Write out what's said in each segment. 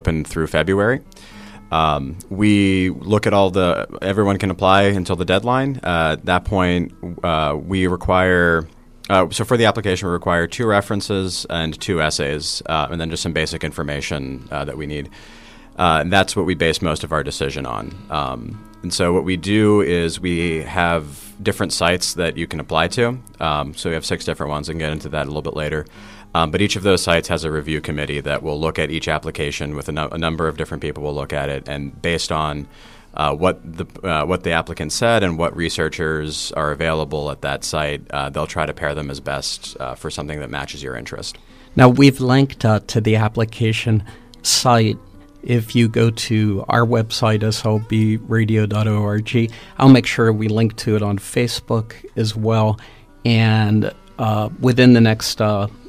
open through February. We look at everyone can apply until the deadline. At that point, we require, so for the application, we require 2 references and 2 essays, and then just some basic information that we need. And that's what we base most of our decision on. And so what we do is we have different sites that you can apply to. So we have 6 different ones, and get into that a little bit later. But each of those sites has a review committee that will look at each application with a number of different people will look at it, and based on what the applicant said and what researchers are available at that site, they'll try to pair them as best for something that matches your interest. Now, we've linked to the application site. If you go to our website, slbradio.org, I'll make sure we link to it on Facebook as well. And within the next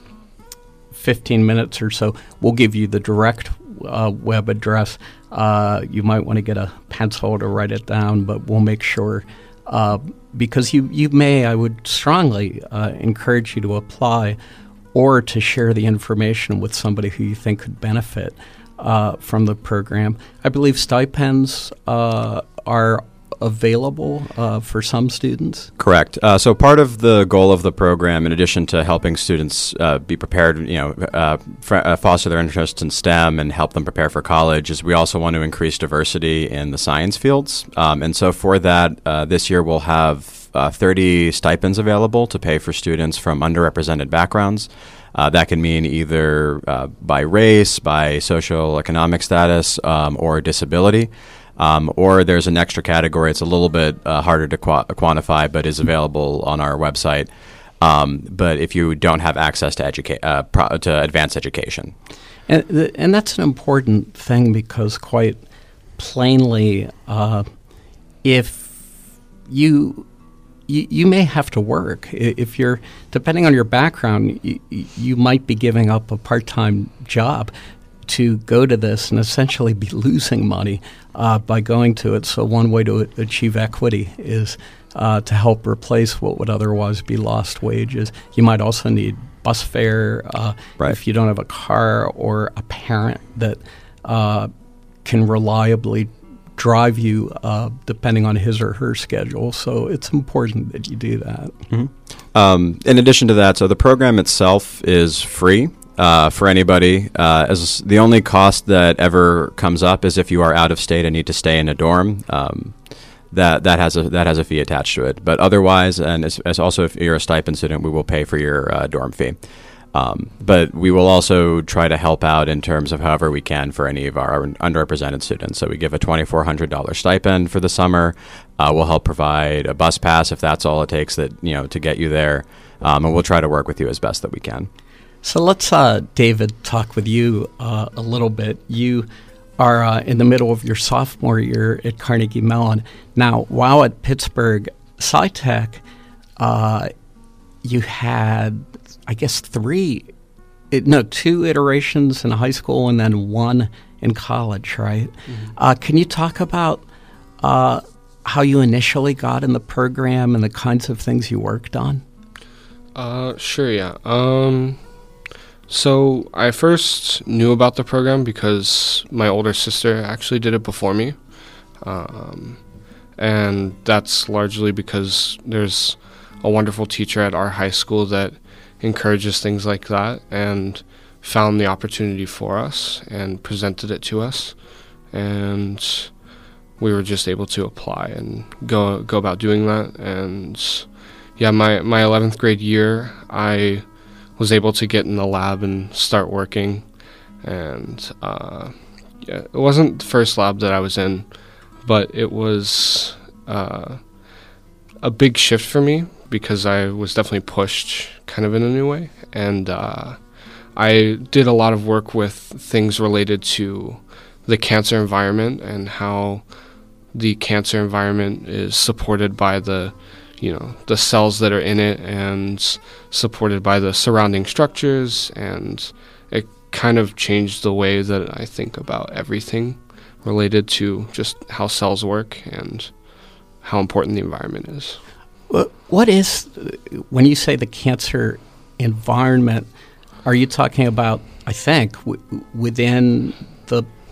15 minutes or so, we'll give you the direct web address. You might want to get a pencil to write it down, but we'll make sure, because I would strongly encourage you to apply or to share the information with somebody who you think could benefit from the program. I believe stipends are available for some students? Correct. So part of the goal of the program, in addition to helping students be prepared, foster their interest in STEM and help them prepare for college, is we also want to increase diversity in the science fields. And so for that, this year we'll have 30 stipends available to pay for students from underrepresented backgrounds. That can mean either by race, by social economic status, or disability. Or there's an extra category. It's a little bit harder to quantify, but is available on our website. But if you don't have access to advanced education. And that's an important thing, because quite plainly, if you may have to work. If you're, depending on your background, you might be giving up a part-time job to go to this and essentially be losing money by going to it. So one way to achieve equity is to help replace what would otherwise be lost wages. You might also need bus fare if you don't have a car, or a parent that can reliably drive you depending on his or her schedule. So it's important that you do that. Mm-hmm. In addition to that, so the program itself is free for anybody. As the only cost that ever comes up is if you are out of state and need to stay in a dorm. That has a fee attached to it. But otherwise, and as also if you're a stipend student, we will pay for your dorm fee. But we will also try to help out in terms of however we can for any of our underrepresented students. So we give a $2,400 stipend for the summer. We'll help provide a bus pass if that's all it takes to get you there. And we'll try to work with you as best that we can. So let's, David, talk with you a little bit. You are in the middle of your sophomore year at Carnegie Mellon. Now, while at Pittsburgh SciTech, you had, I guess, 2 iterations in high school and then 1 in college, right? Mm-hmm. Can you talk about how you initially got in the program and the kinds of things you worked on? Sure, yeah. So I first knew about the program because my older sister actually did it before me. And that's largely because there's a wonderful teacher at our high school that encourages things like that, and found the opportunity for us and presented it to us. And we were just able to apply and go about doing that. And yeah, my 11th grade year, I was able to get in the lab and start working. And it wasn't the first lab that I was in, but it was a big shift for me because I was definitely pushed kind of in a new way. And I did a lot of work with things related to the cancer environment and how the cancer environment is supported by the cells that are in it and supported by the surrounding structures, and it kind of changed the way that I think about everything related to just how cells work and how important the environment is. What is, when you say the cancer environment, are you talking about, I think, within the